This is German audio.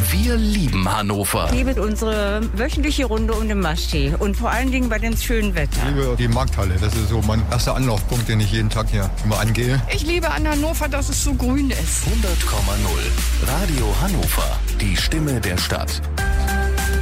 Wir lieben Hannover. Ich liebe unsere wöchentliche Runde um den Maschsee und vor allen Dingen bei dem schönen Wetter. Ich liebe die Markthalle. Das ist so mein erster Anlaufpunkt, den ich jeden Tag hier immer angehe. Ich liebe an Hannover, dass es so grün ist. 100,0 Radio Hannover. Die Stimme der Stadt.